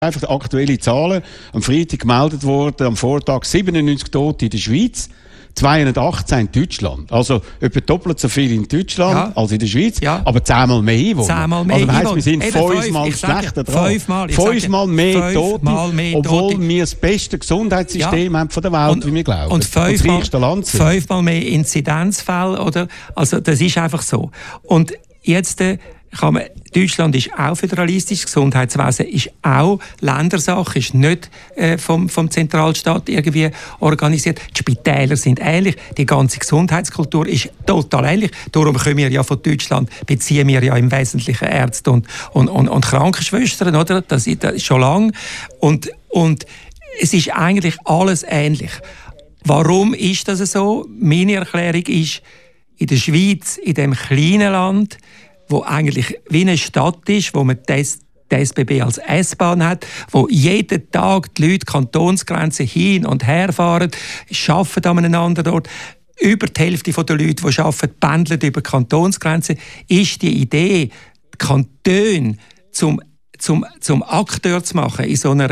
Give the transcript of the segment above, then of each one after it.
Einfach aktuelle Zahlen. Am Freitag gemeldet worden, am Vortag 97 Tote in der Schweiz, 218 in Deutschland. Also etwa doppelt so viel in Deutschland als in der Schweiz, aber 10-mal mehr Einwohner. 10-mal mehr also heisst, wir sind 5-mal schlechter dran. 5-mal mehr Tote, obwohl wir das beste Gesundheitssystem haben von der Welt, wie wir glauben. Und 5-mal mehr Inzidenzfälle, oder? Also das ist einfach so. Und jetzt kann man, Deutschland ist auch föderalistisch, das Gesundheitswesen ist auch Ländersache, ist nicht vom Zentralstaat irgendwie organisiert. Die Spitäler sind ähnlich, die ganze Gesundheitskultur ist total ähnlich. Darum können wir ja von Deutschland, beziehen wir ja im Wesentlichen Ärzte und Krankenschwestern, oder? Das ist schon lang. Und es ist eigentlich alles ähnlich. Warum ist das so? Meine Erklärung ist, in der Schweiz, in diesem kleinen Land, wo eigentlich wie eine Stadt ist, wo man die SBB als S-Bahn hat, wo jeden Tag die Leute Kantonsgrenzen hin und her fahren, arbeiten an einem anderen Ort. Über die Hälfte der Leute, die arbeiten, pendeln über die Kantonsgrenzen. Ist die Idee, die Kantone zum Akteur zu machen in so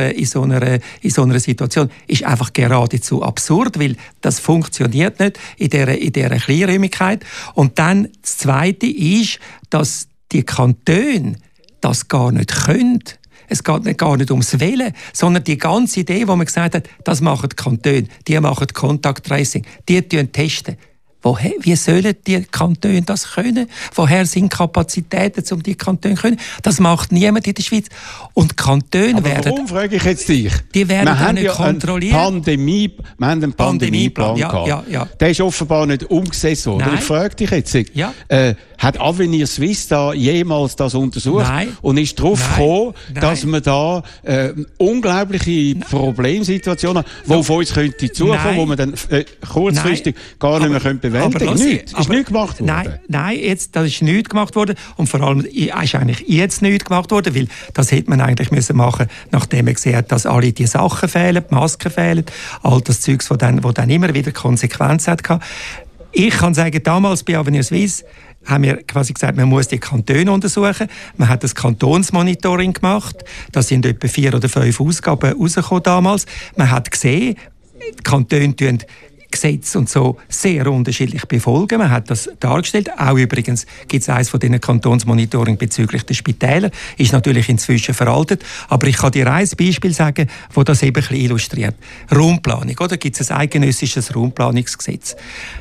einer Situation, ist einfach geradezu absurd, weil das funktioniert nicht in dieser Kleinräumigkeit. Und dann das Zweite ist, dass die Kantone das gar nicht können. Es geht gar nicht ums Wählen, sondern die ganze Idee, wo man gesagt hat, das machen die Kantone, die machen Contact Tracing, die testen. Wie sollen die Kantone das können? Woher sind Kapazitäten, um die Kantone zu können? Das macht niemand in der Schweiz. Und die Kantone werden... Warum frage ich jetzt dich? Die werden auch nicht kontrolliert. Wir haben einen Pandemieplan gehabt. Ja. Der ist offenbar nicht umgesetzt worden. Ich frage dich jetzt, hat Avenir Suisse da jemals das untersucht? Nein. Und ist darauf gekommen, dass man da unglaubliche Problemsituationen hat, die auf uns könnte zukommen, wo man dann kurzfristig gar nicht mehr bewältigen könnte? Ist nichts gemacht worden? Nein, das ist nichts gemacht worden. Und vor allem ist eigentlich jetzt nichts gemacht worden, weil das hätte man eigentlich müssen machen, nachdem man gesehen hat, dass alle die Sachen fehlen, die Masken fehlen, all das Zeugs, das dann immer wieder Konsequenzen hatte. Ich kann sagen, damals bei Avenir Suisse haben wir quasi gesagt, man muss die Kantone untersuchen. Man hat das Kantonsmonitoring gemacht. Da sind etwa 4 oder 5 Ausgaben rausgekommen damals. Man hat gesehen, die Kantone tun Gesetze und so sehr unterschiedlich befolgen. Man hat das dargestellt. Auch übrigens gibt es eines von diesen Kantonsmonitoring bezüglich der Spitäler. Ist natürlich inzwischen veraltet. Aber ich kann dir ein Beispiel sagen, das das eben ein bisschen illustriert. Raumplanung, oder? Gibt es ein eidgenössisches Raumplanungsgesetz.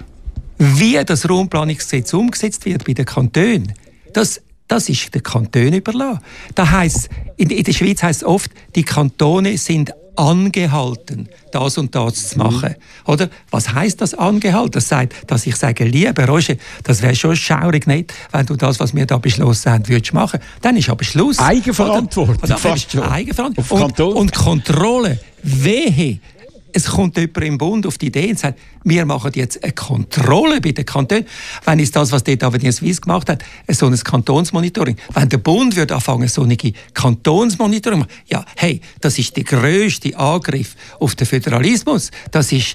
Wie das Raumplanungsgesetz umgesetzt wird bei den Kantonen, das ist den Kantonen überlassen. Das heisst, in der Schweiz heisst es oft, die Kantone sind angehalten, das und das zu machen. Oder? Was heisst das angehalten? Das sagt, dass ich sage, lieber Roger, das wäre schon schaurig nicht, wenn du das, was wir da beschlossen haben, würdest machen. Dann ist aber Schluss. Eigenverantwortung, fast schon. Eigenverantwortung. Und Kontrolle. Wehe. Es kommt jemand im Bund auf die Idee und sagt, wir machen jetzt eine Kontrolle bei den Kantonen. Wenn es das, was dort Avenir Suisse gemacht hat, so ein Kantonsmonitoring. Wenn der Bund würde anfangen, so ein Kantonsmonitoring machen, ja, hey, das ist der grösste Angriff auf den Föderalismus. Das ist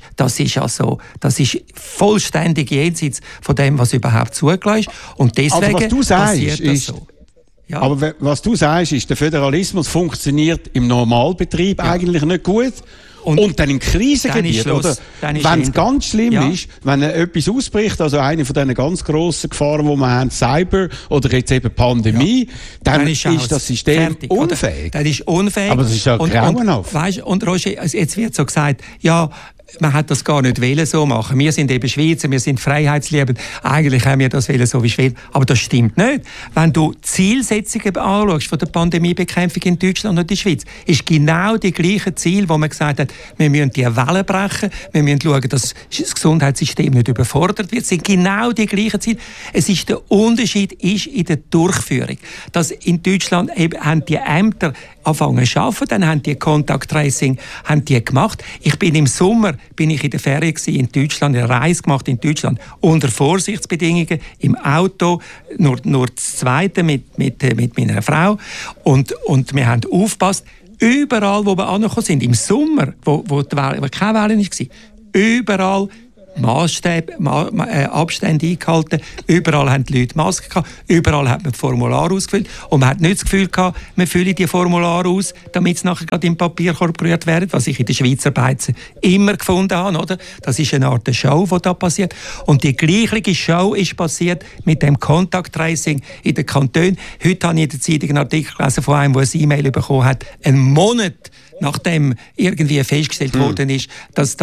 vollständig jenseits von dem, was überhaupt zugelassen ist. Und deswegen passiert das so. Ja. Aber was du sagst, ist, der Föderalismus funktioniert im Normalbetrieb eigentlich nicht gut. Und dann im Krisengebiet, oder? Wenn es ganz schlimm ist, wenn etwas ausbricht, also eine von diesen ganz grossen Gefahren, die wir haben, Cyber oder jetzt eben Pandemie, dann ist das System fertig, unfähig. Das ist unfähig. Aber das ist ja grauenhaft. Und Roger, jetzt wird so gesagt, ja, man hat das gar nicht wollen so machen. Wir sind eben Schweizer, wir sind freiheitsliebend. Eigentlich haben wir das wollen so wie Schweden. Aber das stimmt nicht. Wenn du Zielsetzungen anschaust von der Pandemiebekämpfung in Deutschland und in der Schweiz, ist genau die gleiche Ziel, wo man gesagt hat, wir müssen die Wellen brechen, wir müssen schauen, dass das Gesundheitssystem nicht überfordert wird. Es sind genau die gleichen Ziele. Der Unterschied ist in der Durchführung. Dass in Deutschland eben haben die Ämter angefangen zu arbeiten, dann haben die Contact Tracing gemacht. Ich bin im Sommer in der Ferien in Deutschland, eine Reise gemacht in Deutschland, unter Vorsichtsbedingungen, im Auto, nur das Zweite mit meiner Frau. Und wir haben aufgepasst, überall, wo wir angekommen sind, im Sommer, wo keine Welle war, überall Maßstäbe, Abstände eingehalten. Überall haben die Leute Masken gehabt. Überall hat man das Formular ausgefüllt. Und man hat nicht das Gefühl gehabt, man fülle die Formulare aus, damit sie nachher gerade im Papierkorb gerührt werden, was ich in der Schweizer Beizen immer gefunden habe, oder? Das ist eine Art Show, die da passiert. Und die gleiche Show ist passiert mit dem Contact Tracing in den Kantonen. Heute habe ich in der Zeitung einen Artikel gelesen von einem, der ein E-Mail bekommen hat, einen Monat nachdem irgendwie festgestellt worden ist, dass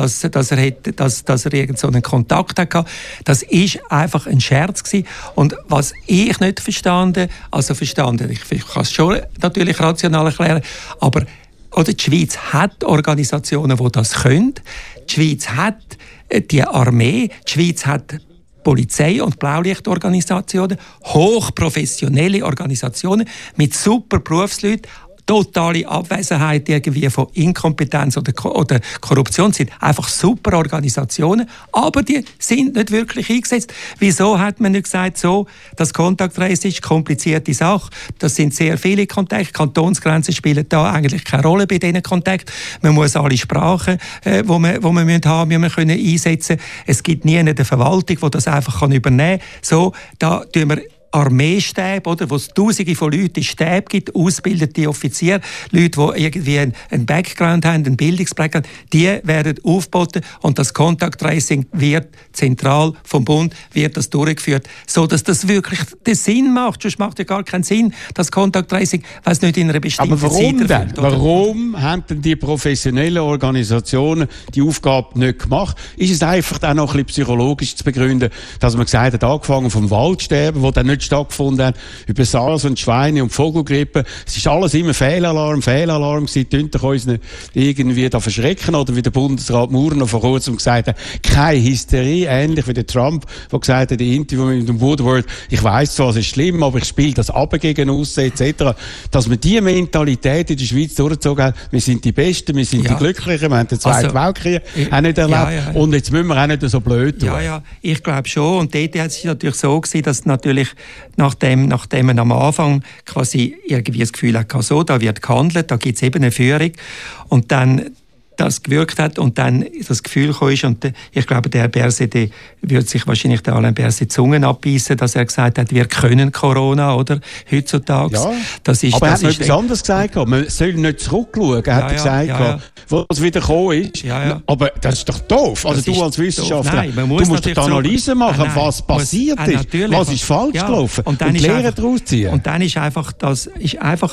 er irgend so einen Kontakt hatte. Das ist einfach ein Scherz gewesen. Und was ich nicht verstanden, ich kann es schon natürlich rational erklären, aber die Schweiz hat Organisationen, die das können. Die Schweiz hat die Armee, die Schweiz hat Polizei- und Blaulichtorganisationen, hochprofessionelle Organisationen mit super Berufsleuten. Totale Abwesenheit irgendwie von Inkompetenz oder Korruption sind einfach super Organisationen, aber die sind nicht wirklich eingesetzt. Wieso hat man nicht gesagt, so, das Contact Tracing ist eine komplizierte Sache, das sind sehr viele Kontakte, Kantonsgrenzen spielen da eigentlich keine Rolle bei diesen Kontakten. Man muss alle Sprachen, die man haben müssen können einsetzen. Es gibt nie eine Verwaltung, die das einfach übernehmen kann. So, da tun wir Armeestäbe, oder, wo es Tausende von Leuten in Stäben gibt, ausgebildete Offiziere, Leute, die irgendwie einen Background haben, einen Bildungsbackground, die werden aufgeboten und das Contact Tracing wird zentral vom Bund wird das durchgeführt, so dass das wirklich den Sinn macht. Sonst macht ja gar keinen Sinn, das Contact Tracing, weil es nicht in einer bestimmten Zeit erfüllt. Aber warum denn? Oder? Warum haben denn die professionellen Organisationen die Aufgabe nicht gemacht? Ist es einfach auch noch ein bisschen psychologisch zu begründen, dass man gesagt hat, angefangen vom Waldsterben, wo dann nicht stattgefunden haben, über SARS und Schweine- und Vogelgrippe. Es ist alles immer Fehlalarm gewesen. Tönt doch uns nicht irgendwie da verschrecken, oder wie der Bundesrat Maurer noch vor kurzem gesagt hat, keine Hysterie, ähnlich wie der Trump, der gesagt hat, in Interview mit dem Woodward, ich weiss zwar, es ist schlimm, aber ich spiele das ab gegen Aussen, etc. Dass man diese Mentalität in der Schweiz durchgezogen hat, wir sind die Besten, wir sind die Glücklichen, wir haben den Zweiten Weltkrieg auch nicht erlebt, und jetzt müssen wir auch nicht so blöd tun. Ja, ich glaube schon, und dort hat es natürlich so gewesen, dass natürlich nachdem man am Anfang quasi irgendwie das Gefühl hatte, so, da wird gehandelt, da gibt es eben eine Führung, und dann das gewirkt hat und dann das Gefühl gekommen ist, und ich glaube, der Herr Berset, der würde sich wahrscheinlich der Alain Berset Zungen abbeissen, dass er gesagt hat, wir können Corona, oder, heutzutage. Ja, das ist, aber er hat noch etwas anderes gesagt, man soll nicht zurückschauen, hat er gesagt, wo es wieder gekommen ist. Ja. Aber das ist doch doof. Also du als Wissenschaftler, du musst die Analyse machen, was passiert ist, was ist falsch gelaufen und Lehren daraus ziehen. Und dann ist einfach, es ist einfach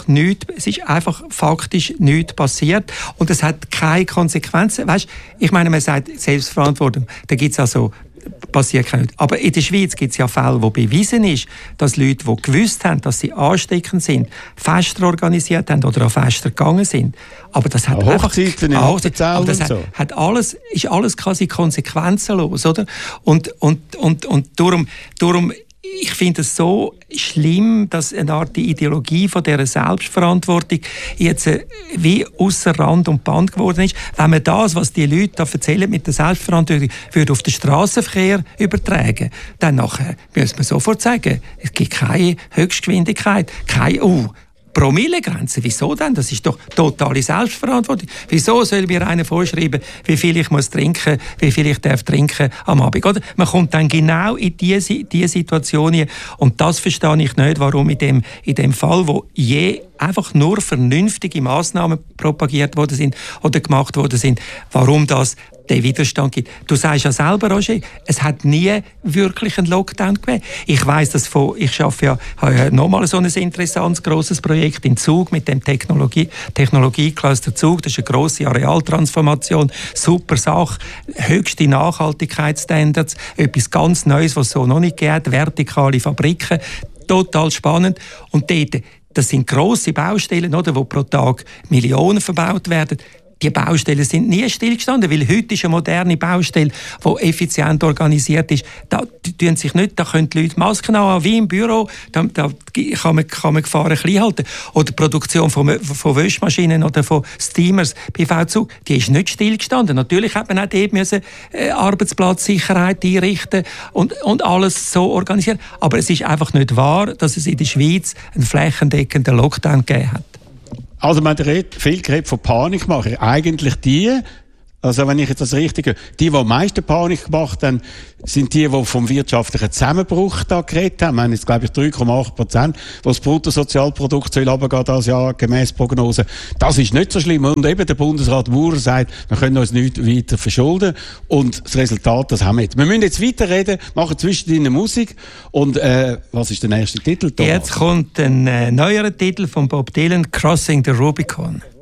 faktisch nichts passiert und es hat keine Konsequenzen. Weißt, ich meine, man sagt Selbstverantwortung, da gibt es also passiert kein nichts. Aber in der Schweiz gibt es ja Fälle, wo bewiesen ist, dass Leute, die gewusst haben, dass sie ansteckend sind, Fester organisiert haben oder an Fester gegangen sind. Aber das hat Hochzeiten aber das hat alles, ist alles quasi konsequenzenlos, oder? Und darum ich finde es so schlimm, dass eine Art die Ideologie von dieser Selbstverantwortung jetzt wie ausser Rand und Band geworden ist. Wenn man das, was die Leute da erzählen mit der Selbstverantwortung, würde auf den Strassenverkehr übertragen, dann nachher müssen wir sofort sagen, es gibt keine Höchstgeschwindigkeit, keine Promillegrenze. Wieso denn? Das ist doch totale Selbstverantwortung. Wieso soll mir einer vorschreiben, wie viel ich muss trinken, wie viel ich darf trinken am Abend? Oder? Man kommt dann genau in diese Situation hier. Und das verstehe ich nicht, warum in dem Fall, wo einfach nur vernünftige Massnahmen propagiert worden sind oder gemacht worden sind, warum das den Widerstand gibt. Du sagst ja selber, Roger, es hat nie wirklich einen Lockdown gegeben. Ich weiss, ich habe ja nochmal so ein interessantes, grosses Projekt in Zug mit dem Technologiecluster Zug. Das ist eine grosse Arealtransformation, super Sache, höchste Nachhaltigkeitsstandards, etwas ganz Neues, was es so noch nicht gibt, vertikale Fabriken, total spannend. Und dort, das sind grosse Baustellen, oder, wo pro Tag Millionen verbaut werden. Die Baustellen sind nie stillgestanden, weil heute ist eine moderne Baustelle, die effizient organisiert ist. Da können die Leute Masken haben, wie im Büro, da kann man Gefahren klein halten. Oder die Produktion von Wäschmaschinen oder von Steamers bei VZug, die ist nicht stillgestanden. Natürlich hat man auch dort Arbeitsplatzsicherheit einrichten und alles so organisieren. Aber es ist einfach nicht wahr, dass es in der Schweiz einen flächendeckenden Lockdown gegeben hat. Also man hat viel geredet von Panikmacher. Eigentlich die Also wenn ich jetzt das Richtige, die am meisten Panik gemacht haben, sind die vom wirtschaftlichen Zusammenbruch da geredet haben. Wir haben jetzt, glaube ich, 3,8%, wo das Bruttosozialprodukt soll runtergehen das Jahr, gemäss Prognose. Das ist nicht so schlimm. Und eben der Bundesrat Maurer sagt, wir können uns nicht weiter verschulden. Und das Resultat, das haben wir jetzt. Wir müssen jetzt weiterreden, machen zwischendrin Musik. Und was ist der nächste Titel, Thomas? Jetzt kommt ein neuerer Titel von Bob Dylan, Crossing the Rubicon.